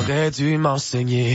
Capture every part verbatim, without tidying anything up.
aurais dû m'enseigner.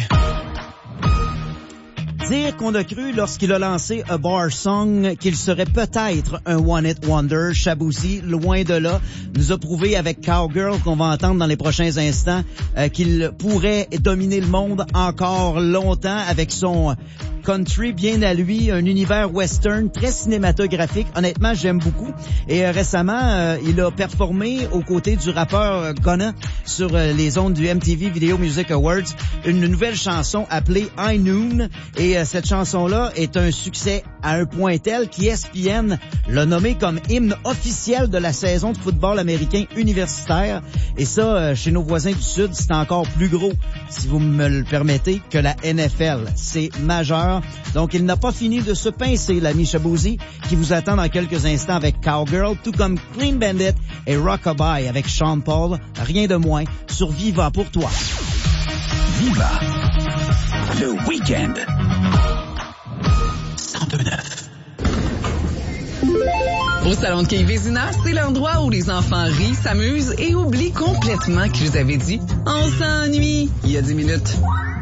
Dire qu'on a cru lorsqu'il a lancé A Bar Song qu'il serait peut-être un one-hit wonder, Shaboozey, loin de là, nous a prouvé avec Cowgirl, qu'on va entendre dans les prochains instants, euh, qu'il pourrait dominer le monde encore longtemps avec son country bien à lui, un univers western très cinématographique. Honnêtement, j'aime beaucoup. Et euh, récemment, euh, il a performé aux côtés du rappeur euh, Gunna sur euh, les ondes du M T V Video Music Awards, une nouvelle chanson appelée High Noon. Et euh, cette chanson-là est un succès à un point tel qu'E S P N l'a nommé comme hymne officiel de la saison de football américain universitaire. Et ça, euh, chez nos voisins du Sud, c'est encore plus gros, si vous me le permettez, que la N F L. C'est majeur. Donc, il n'a pas fini de se pincer, l'ami Shaboozey, qui vous attend dans quelques instants avec Cowgirl, tout comme Clean Bandit et Rockabye avec Sean Paul. Rien de moins sur Viva pour toi. Viva, le week-end. cent deux neuf. Au Salon de Quai Vézina, c'est l'endroit où les enfants rient, s'amusent et oublient complètement que je vous avais dit « On s'ennuie » il y a dix minutes.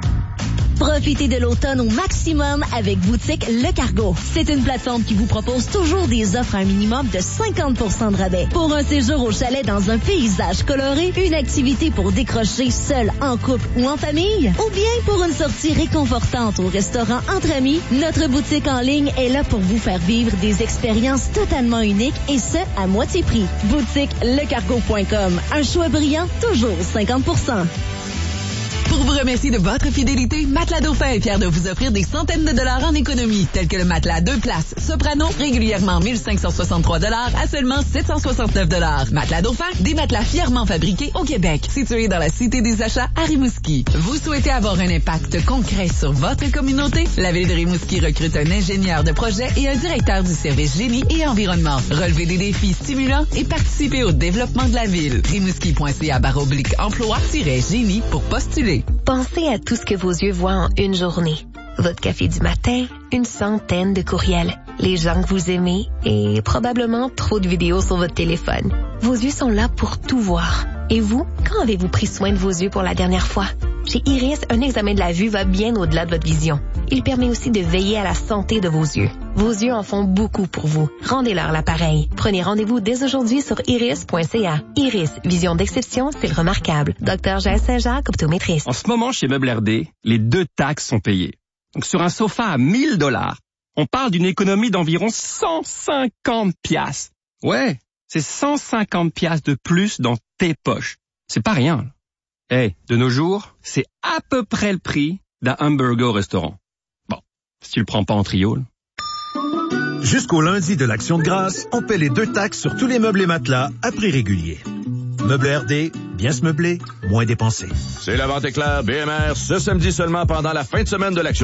Profitez de l'automne au maximum avec Boutique Le Cargo. C'est une plateforme qui vous propose toujours des offres à un minimum de cinquante pour cent de rabais. Pour un séjour au chalet dans un paysage coloré, une activité pour décrocher seul, en couple ou en famille, ou bien pour une sortie réconfortante au restaurant entre amis, notre boutique en ligne est là pour vous faire vivre des expériences totalement uniques et ce, à moitié prix. Boutique le cargo point com. Un choix brillant, toujours cinquante pour cent. Pour vous remercier de votre fidélité, Matelas Dauphin est fier de vous offrir des centaines de dollars en économie, tels que le matelas deux places Soprano, régulièrement mille cinq cent soixante-trois dollars à seulement sept cent soixante-neuf dollars. Matelas Dauphin, des matelas fièrement fabriqués au Québec, situés dans la Cité des Achats à Rimouski. Vous souhaitez avoir un impact concret sur votre communauté? La Ville de Rimouski recrute un ingénieur de projet et un directeur du service génie et environnement. Relevez des défis stimulants et participez au développement de la ville. rimouski.ca barre oblique emploi-génie pour postuler. Pensez à tout ce que vos yeux voient en une journée. Votre café du matin, une centaine de courriels, les gens que vous aimez et probablement trop de vidéos sur votre téléphone. Vos yeux sont là pour tout voir. Et vous, quand avez-vous pris soin de vos yeux pour la dernière fois? Chez Iris, un examen de la vue va bien au-delà de votre vision. Il permet aussi de veiller à la santé de vos yeux. Vos yeux en font beaucoup pour vous. Rendez-leur l'appareil. Prenez rendez-vous dès aujourd'hui sur iris point c a. Iris, vision d'exception, c'est le remarquable. Docteur Jaël Saint-Jacques, optométriste. En ce moment, chez Meubles R D, les deux taxes sont payées. Donc, sur un sofa à mille dollars, on parle d'une économie d'environ cent cinquante piastres. Ouais, c'est cent cinquante piastres de plus dans tes poches. C'est pas rien. Eh, hey, de nos jours, c'est à peu près le prix d'un hamburger au restaurant. Bon, si tu le prends pas en trio. Là. Jusqu'au lundi de l'Action de grâce, on paie les deux taxes sur tous les meubles et matelas à prix régulier. Meubles R D, bien se meubler, moins dépenser. C'est la vente éclair B M R ce samedi seulement pendant la fin de semaine de l'Action.